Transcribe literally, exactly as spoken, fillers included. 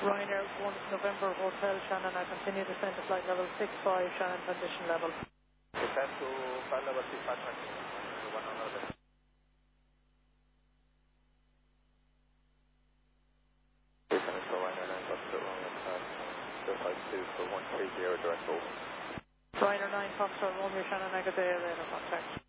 Ryanair one November Hotel Shannon, I continue to send to flight level six five Shannon condition level. Descend to flight level six five to one hundred. Descend to Ryanair nine Foxtrot Romeo zero five two for one three zero direct hold. Ryanair nine Foxtrot Romeo Shannon, I got the radar contact.